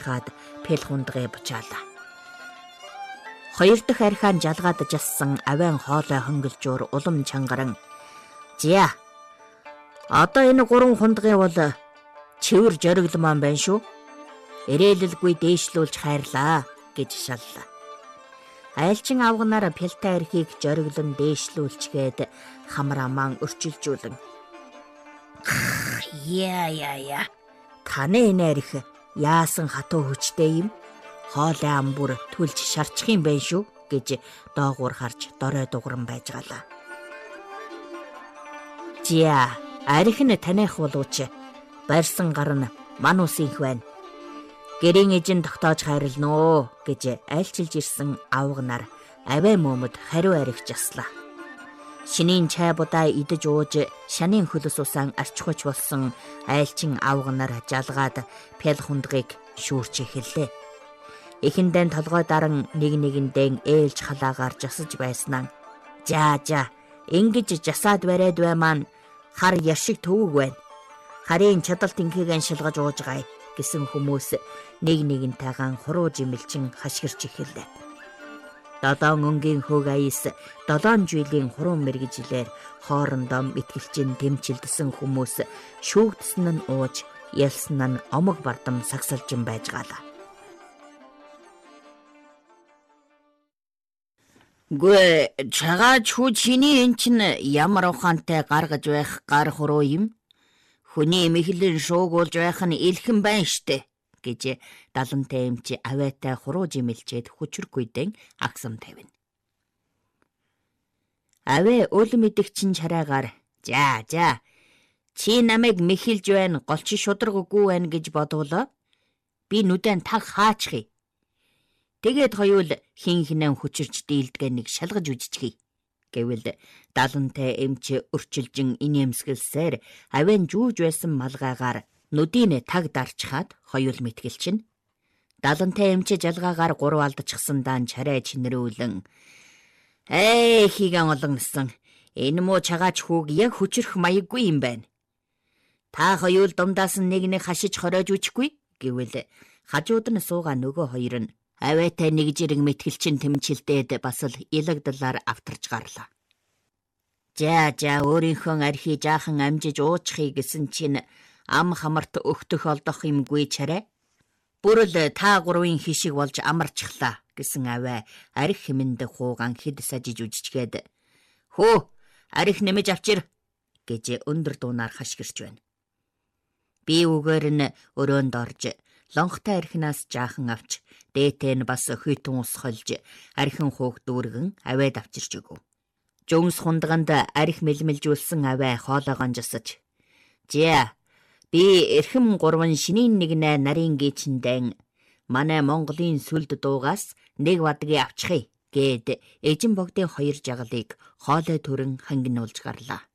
дарчхаад пэлхундгээ бучаалаа. Хоёр дахь архиан жалгаад жассан авайн хоолой хөнгөлжөөр улам чангаран "Зя. Одоо энэ 3 хундгын бол чивэр жоригл маань байна шүү. Ирээлэлгүй дээшлүүлж хайрлаа" гэж шаллаа. Айлчин авганаар пялтай архийг жориглон дээшлүүлчгээд хамраа маань өрчилжүүлэн "Яа. Таны энэ арх яасан хатуу хүчтэй юм? Хоолой амбүр түлж шарчих юм байна шүү" гэж доогуур харж дорой дугран байж галаа. "Зя, арх нь таних болооч. Барьсан гар нь ман усынх байна. Гэрийн эжин тогтоож хайрлноо" гэж айлчилж ирсэн авганаар авай мөмөд хариу арх жаслаа. Шинийн чай будаа идэж ууж шанийн хөлөс усаан арчхуйч болсон айлчин авганаар жалгаад пялхундгийг шүүрч эхэллээ. Эхэндээ толгой даран нэгэндээ ээлж халаагаар жасаж байснаа "За, ингэж жасаад бариад бай маань хар яшиг төвөг байна. Харийн чадалт инхийг шилгаж уужгай" гэсэн хүмүүс нэгнтэйгэн хуруу жимэлчин хашгирч эхэллээ. 7 өнгийн хөг аяс 7 жилийн хуруу мэргэжилээр хоорондоо мэтгэлчин тэмчилдсэн хүмүүс шүүгдсэн нь ууж, ялсан нь омог бардам сагсалжин байж галаа. "Гүй чагаад хүү чиний эн чин ямар ухаантай гаргаж байх гар хуруу юм? Хүний мэхлэн шуугуулж байх нь илхэн байна штэ" гэж далантай эмч авайтай хуруу жимэлчээд хүчрхгүйдэн агсам тавина. Авай үл мэдгчин чараагаар "За. Чи намайг мэхэлж байна, голч шударгагүй байна гэж бодволоо. Би нүдэн таг хаачхий. Тэгээд хоёул хинхнэн хүчирч дийлдгээ нэг шалгаж үжчихье" гэвэл далантай эмч өрчилжин инээмсгэлсээр авайн жүүж байсан малгайгаар нүдийн таг дарчхаад хоёул мэтгэлчин. Далантай эмч жалгаагаар 3 алдчихсан даан чарай чинрүүлэн "Хийгэн олонсон. Энэ муу чагаач хүүг яг хүчрэх маяггүй юм байна. Та хоёул дундаас нэг хашиж хоройж үчихгүй" гэвэл хажууд нь суугаа нөгөө хоёр нь авайтай нэг жирэг мэтгэлчин тэмчилдээд бас л илэгдлаар автарч гарлаа. За өөрийнхөө архи жаахан амжиж уучхий гэсэн чинь ам хамарт өгтөх олдох юмгүй чарай. Бүрл та 3-ын хишиг болж амарчихлаа гэсэн авай арх хэмэнд хуугаан хэд сажиж үжичгээд "Хөө, арх нэмэж авчир" гэж өндөр дуунаар хашгирч байна. Би үгээр нь өрөөнд орж лонхтой архинаас жаахан авч дээтэй нь бас хүйтэн ус холж архин хууг дүүргэн авайд авчирч өгөв. Жөнс хундганд арх мэлмэлжүүлсэн авай хоолойгоо жасаж "Зя, би эрхэм 3 шинийн нэгнэ нарийн гээчэндэн манай Монголын сүлд дуугаас нэг бадгийг авчихъя" гэд эжин богдын 2 жагалыг хоолой төрөн хангинуулж гарлаа.